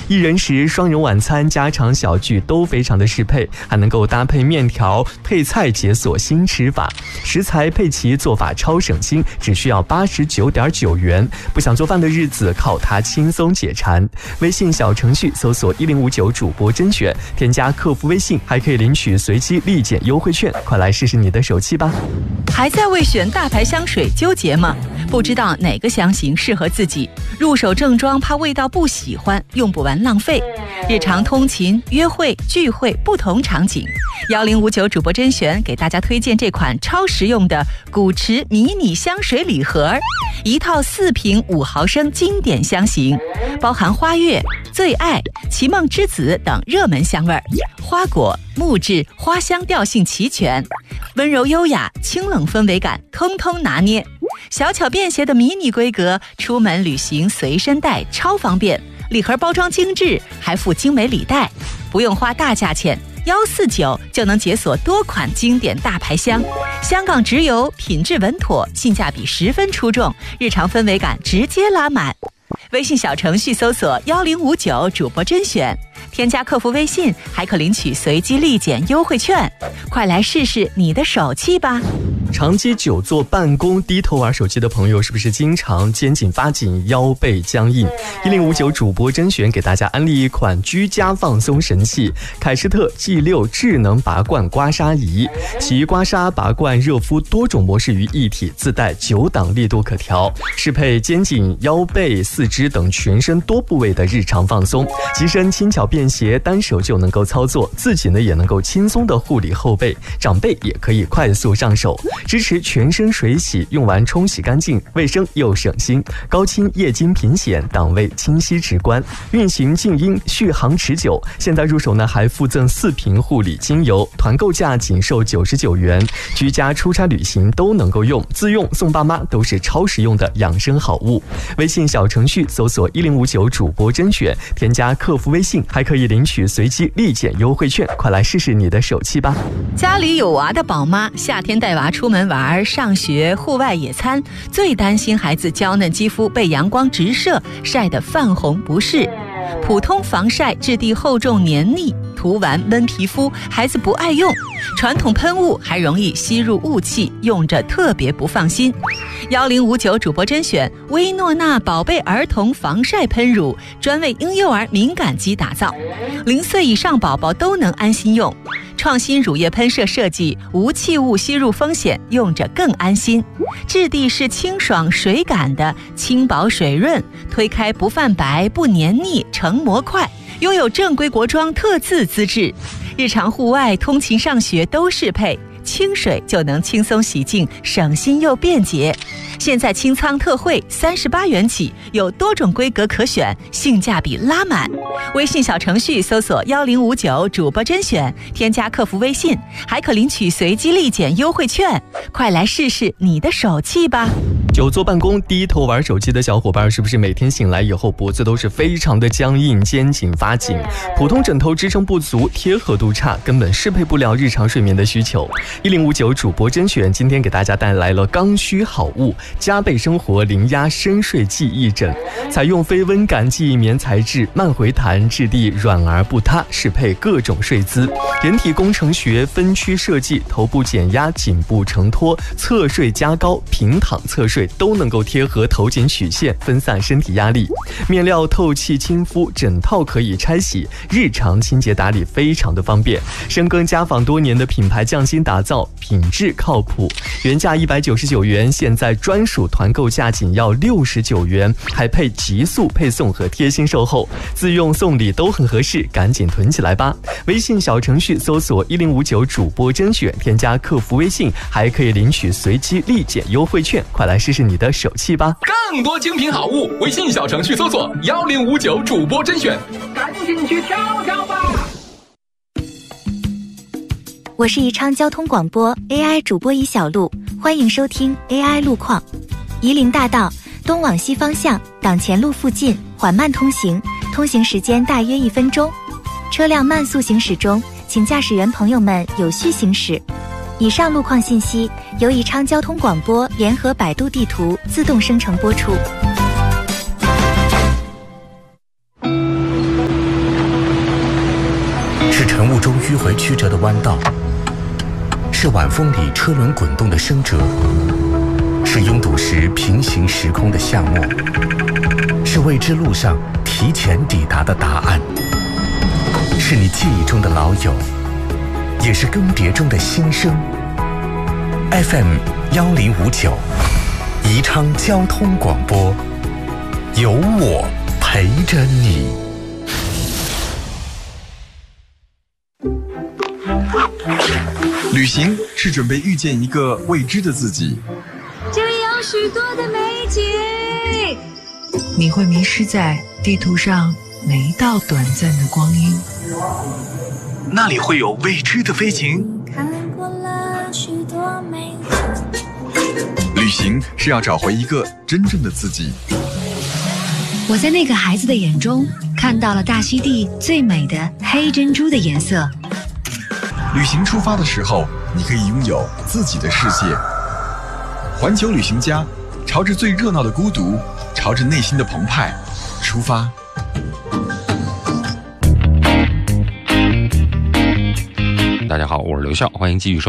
一人食、双人晚餐、家常小聚都非常的适配，还能够搭配面条、配菜解锁新吃法。食材配齐，做法超省心，只需要89.9元。不想做饭的日子，靠它轻松解馋。微信小程序搜索1059主播甄选，添加客服微信，还可以领取随机立减优惠券，快来试试你的手气吧。 还在为选大牌香水纠结吗？不知道哪个香型适合自己，入手正装怕味道不喜欢，用不完浪费。日常通勤、约会、聚会不同场景，1059主播甄选给大家推荐这款超实用的古驰迷你香水礼盒，一套4瓶5毫升经典香型，包含花月、最爱、奇梦之子等热门香味，花果、木质、花香调性齐全，温柔优雅、清冷氛围感通通拿捏。小巧便携的迷你规格，出门旅行随身带超方便。礼盒包装精致，还附精美礼袋，不用花大价钱，149就能解锁多款经典大牌香。香港直邮，品质稳妥，性价比10分出众，日常氛围感直接拉满。微信小程序搜索1059主播甄选，添加客服微信，还可领取随机立减优惠券，快来试试你的手气吧。 长期久坐办公低头玩手机的朋友，是不是经常肩颈发紧、腰背僵硬？1059主播甄选给大家安利一款居家放松神器——凯诗特 G6 智能拔罐刮痧仪，其刮痧、拔罐、热敷多种模式于一体，自带9档力度可调，适配肩颈、腰背、四肢等全身多部位的日常放松。机身轻巧便携，单手就能够操作，自己呢也能够轻松的护理后背，长辈也可以快速上手。支持全身水洗，用完冲洗干净，卫生又省心。高清液晶屏显，档位清晰直观，运行静音，续航持久。现在入手呢还附赠4瓶护理精油，团购价仅售99元，居家出差旅行都能够用，自用送爸妈都是超实用的养生好物。微信小程序搜索1059主播甄选，添加客服微信，还可以领取随机立减优惠券，快来试试你的手气吧。 家里有娃的宝妈，夏天带娃出门玩、上学、户外野餐，最担心孩子娇嫩肌肤被阳光直射晒得泛红不适。普通防晒质地厚重黏腻，涂完闷皮肤，孩子不爱用。传统喷雾还容易吸入雾气，用着特别不放心。1059主播甄选薇诺娜宝贝儿童防晒喷乳，专为婴幼儿敏感肌打造，0岁以上宝宝都能安心用。创新乳液喷射设计，无气雾吸入风险，用着更安心。质地是清爽水感的，轻薄水润，推开不泛白、不黏腻，成膜快，拥有正规国装特字资质，日常户外、通勤上学都适配。清水就能轻松洗净，省心又便捷。现在清仓特惠，38元起，有多种规格可选，性价比拉满。微信小程序搜索1059主播甄选，添加客服微信，还可领取随机立减优惠券，快来试试你的手气吧。 久坐办公低头玩手机的小伙伴，是不是每天醒来以后脖子都是非常的僵硬，肩颈发紧，普通枕头支撑不足，贴合度差，根本适配不了日常睡眠的需求。1059主播甄选今天给大家带来了刚需好物，加倍生活零压深睡记忆枕，采用非温感记忆棉材质，慢回弹，质地软而不塌，适配各种睡姿。人体工程学分区设计，头部减压，颈部承托，侧睡加高，平躺侧睡都能够贴合头颈曲线，分散身体压力。面料透气亲肤，枕套可以拆洗，日常清洁打理非常的方便。深耕家纺多年的品牌匠心打造，品质靠谱。原价199元，现在专属团购价仅要69元，还配极速配送和贴心售后，自用送礼都很合适，赶紧囤起来吧。微信小程序搜索1059主播甄选，添加客服微信，还可以领取随机立减优惠券，快来试试你的手气吧。 更多精品好物，微信小程序搜索1059主播甄选，赶紧去挑挑吧。 我是宜昌交通广播 AI 主播宜小璐，欢迎收听 AI 路况。夷陵大道东往西方向党前路附近缓慢通行，通行时间大约1分钟，车辆慢速行驶中，请驾驶员朋友们有序行驶。以上路况信息由宜昌交通广播联合百度地图自动生成播出。 是晨雾中迂回曲折的弯道，是晚风里车轮滚动的声折，是拥堵时平行时空的夏末，是未知路上提前抵达的答案，是你记忆中的老友，也是更迭中的新生。FM1059，宜昌交通广播，有我陪着你。 旅行是准备遇见一个未知的自己， 这里有许多的美景， 你会迷失在地图上每一道短暂的光阴， 那里会有未知的飞行。 看过了许多美景， 旅行是要找回一个真正的自己。 我在那个孩子的眼中看到了大溪地最美的黑珍珠的颜色。 旅行出发的时候，你可以拥有自己的世界。环球旅行家，朝着最热闹的孤独，朝着内心的澎湃出发。 大家好，我是刘笑，欢迎继续收